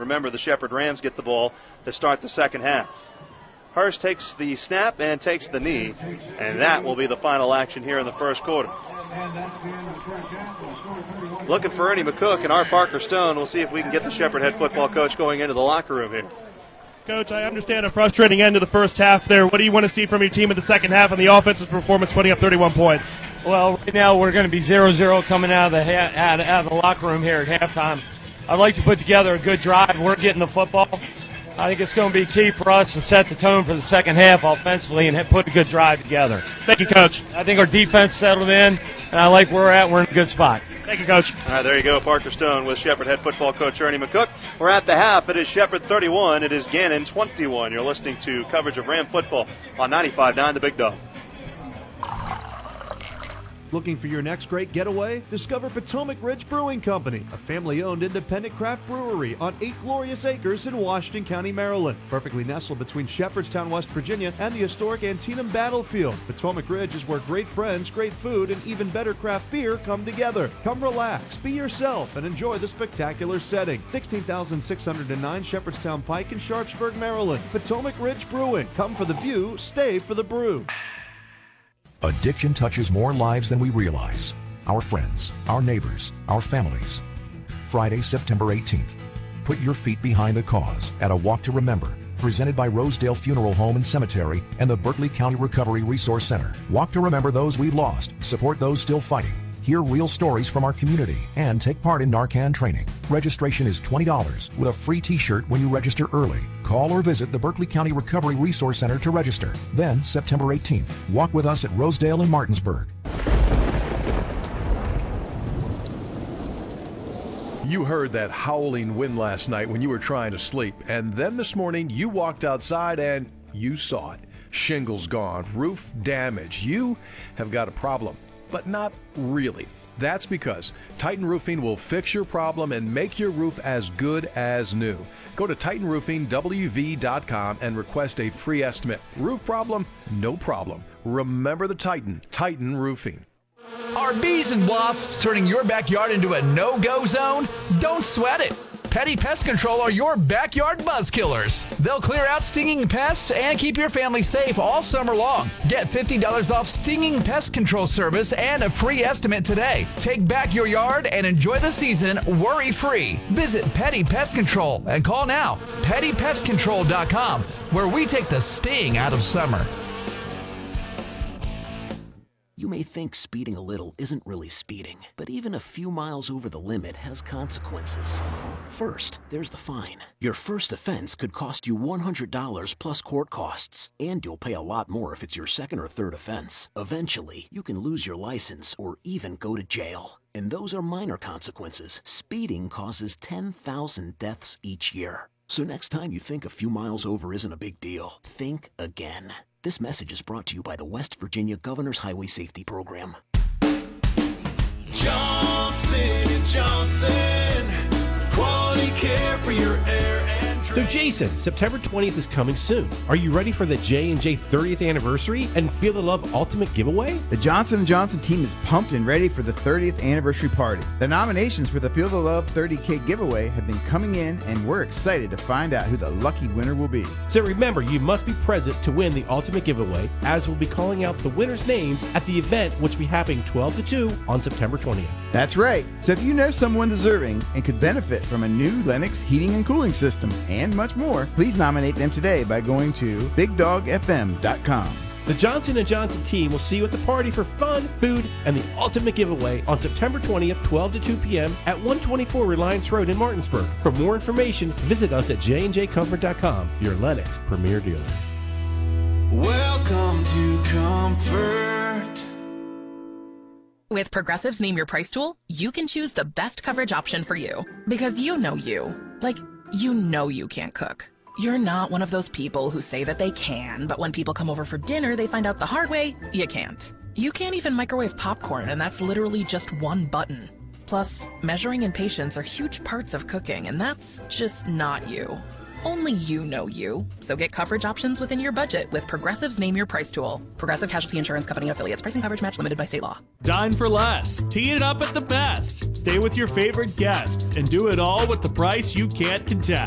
remember, the Shepherd Rams get the ball to start the second half. Hurst takes the snap and takes the knee, and that will be the final action here in the first quarter. Looking for Ernie McCook and our Parker Stone. We'll see if we can get the Shepherd head football coach going into the locker room here. Coach, I understand a frustrating end to the first half there. What do you want to see from your team in the second half and the offensive performance putting up 31 points? Well, right now we're going to be 0-0 coming out of the locker room here at halftime. I'd like to put together a good drive. We're getting the football. I think it's going to be key for us to set the tone for the second half offensively and put a good drive together. Thank you, Coach. I think our defense settled in, and I like where we're at. We're in a good spot. Thank you, Coach. All right, there you go. Parker Stone with Shepherd head football coach Ernie McCook. We're at the half. It is Shepherd 31. It is Gannon 21. You're listening to coverage of Ram football on 95.9 The Big Dog. Looking for your next great getaway? Discover Potomac Ridge Brewing Company, a family-owned independent craft brewery on 8 glorious acres in Washington County, Maryland. Perfectly nestled between Shepherdstown, West Virginia, and the historic Antietam battlefield. Potomac Ridge is where great friends, great food, and even better craft beer come together. Come relax, be yourself, and enjoy the spectacular setting. 16,609 Shepherdstown Pike in Sharpsburg, Maryland. Potomac Ridge Brewing. Come for the view, stay for the brew. Addiction touches more lives than we realize. Our friends, our neighbors, our families. Friday, September 18th. Put your feet behind the cause at a Walk to Remember, presented by Rosedale Funeral Home and Cemetery and the Berkeley County Recovery Resource Center. Walk to remember those we lost, support those still fighting, hear real stories from our community, and take part in Narcan training. Registration is $20 with a free t-shirt when you register early. Call or visit the Berkeley County Recovery Resource Center to register. Then, September 18th, walk with us at Rosedale and Martinsburg. You heard that howling wind last night when you were trying to sleep, and then this morning you walked outside and you saw it. Shingles gone, roof damage. You have got a problem, but not really. That's because Titan Roofing will fix your problem and make your roof as good as new. Go to TitanRoofingWV.com and request a free estimate. Roof problem? No problem. Remember the Titan Roofing. Are bees and wasps turning your backyard into a no-go zone? Don't sweat it. Petty Pest Control are your backyard buzz killers. They'll clear out stinging pests and keep your family safe all summer long. Get $50 off stinging pest control service and a free estimate today. Take back your yard and enjoy the season worry-free. Visit Petty Pest Control and call now, pettypestcontrol.com, where we take the sting out of summer. You may think speeding a little isn't really speeding, but even a few miles over the limit has consequences. First, there's the fine. Your first offense could cost you $100 plus court costs, and you'll pay a lot more if it's your second or third offense. Eventually, you can lose your license or even go to jail. And those are minor consequences. Speeding causes 10,000 deaths each year. So next time you think a few miles over isn't a big deal, think again. This message is brought to you by the West Virginia Governor's Highway Safety Program. Johnson & Johnson, quality care for your air and So Jason, September 20th is coming soon. Are you ready for the J&J 30th anniversary and Feel the Love Ultimate Giveaway? The Johnson & Johnson team is pumped and ready for the 30th anniversary party. The nominations for the Feel the Love 30K giveaway have been coming in, and we're excited to find out who the lucky winner will be. So remember, you must be present to win the Ultimate Giveaway, as we'll be calling out the winners' names at the event, which will be happening 12 to 2 on September 20th. That's right. So if you know someone deserving and could benefit from a new Lennox heating and cooling system and much more, please nominate them today by going to BigDogFM.com. The Johnson & Johnson team will see you at the party for fun, food, and the ultimate giveaway on September 20th, 12 to 2 p.m. at 124 Reliance Road in Martinsburg. For more information, visit us at jnjcomfort.com, your Lennox premier dealer. Welcome to Comfort. With Progressive's Name Your Price tool, you can choose the best coverage option for you. Because you know you. Like, you know you can't cook. You're not one of those people who say that they can, but when people come over for dinner, they find out the hard way, you can't. You can't even microwave popcorn, and that's literally just one button. Plus, measuring and patience are huge parts of cooking, and that's just not you. Only you know you. So get coverage options within your budget with Progressive's Name Your Price tool. Progressive Casualty Insurance Company and affiliates. Pricing coverage match limited by state law. Dine for less. Tee it up at the best. Stay with your favorite guests and do it all with the price you can't contest.